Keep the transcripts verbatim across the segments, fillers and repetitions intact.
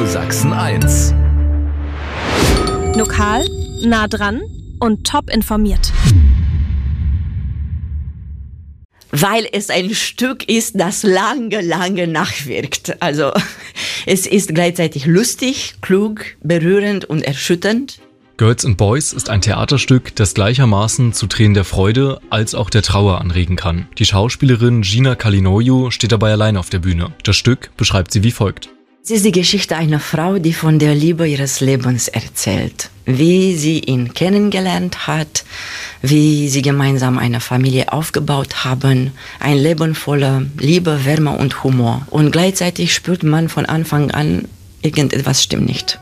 Sachsen eins. Lokal, nah dran und top informiert. Weil es ein Stück ist, das lange, lange nachwirkt. Also es ist gleichzeitig lustig, klug, berührend und erschütternd. Girls and Boys ist ein Theaterstück, das gleichermaßen zu Tränen der Freude als auch der Trauer anregen kann. Die Schauspielerin Gina Kalinoiu steht dabei allein auf der Bühne. Das Stück beschreibt sie wie folgt. Es ist die Geschichte einer Frau, die von der Liebe ihres Lebens erzählt. Wie sie ihn kennengelernt hat, wie sie gemeinsam eine Familie aufgebaut haben. Ein Leben voller Liebe, Wärme und Humor. Und gleichzeitig spürt man von Anfang an, irgendetwas stimmt nicht.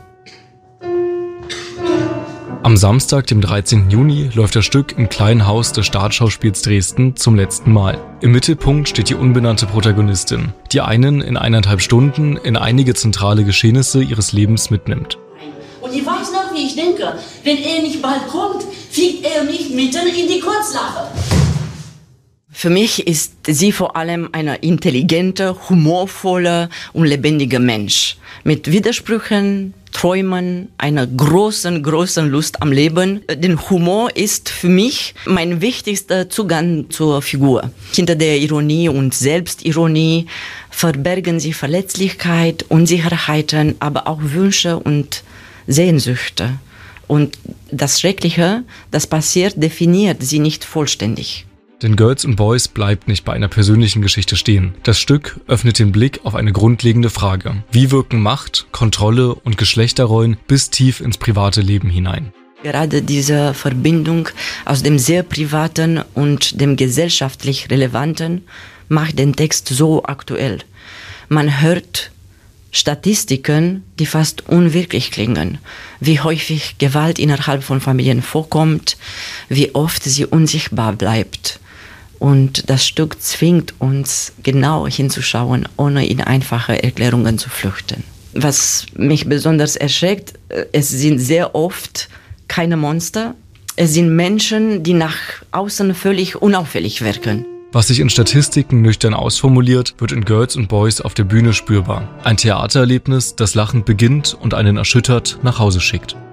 Am Samstag, dem dreizehnten Juni, läuft das Stück im kleinen Haus des Staatsschauspiels Dresden zum letzten Mal. Im Mittelpunkt steht die unbenannte Protagonistin, die einen in eineinhalb Stunden in einige zentrale Geschehnisse ihres Lebens mitnimmt. Und ich weiß noch, wie ich denke, wenn er nicht bald kommt, fliegt er nicht mitten in die Kurzlache. Für mich ist sie vor allem eine intelligente, humorvolle und lebendige Mensch. Mit Widersprüchen, Träumen, einer großen, großen Lust am Leben. Der Humor ist für mich mein wichtigster Zugang zur Figur. Hinter der Ironie und Selbstironie verbergen sich Verletzlichkeit, Unsicherheiten, aber auch Wünsche und Sehnsüchte. Und das Schreckliche, das passiert, definiert sie nicht vollständig. Denn Girls and Boys bleibt nicht bei einer persönlichen Geschichte stehen. Das Stück öffnet den Blick auf eine grundlegende Frage. Wie wirken Macht, Kontrolle und Geschlechterrollen bis tief ins private Leben hinein? Gerade diese Verbindung aus dem sehr Privaten und dem gesellschaftlich Relevanten macht den Text so aktuell. Man hört Statistiken, die fast unwirklich klingen, wie häufig Gewalt innerhalb von Familien vorkommt, wie oft sie unsichtbar bleibt. Und das Stück zwingt uns, genau hinzuschauen, ohne in einfache Erklärungen zu flüchten. Was mich besonders erschreckt, es sind sehr oft keine Monster, es sind Menschen, die nach außen völlig unauffällig wirken. Was sich in Statistiken nüchtern ausformuliert, wird in Girls and Boys auf der Bühne spürbar. Ein Theatererlebnis, das lachend beginnt und einen erschüttert nach Hause schickt.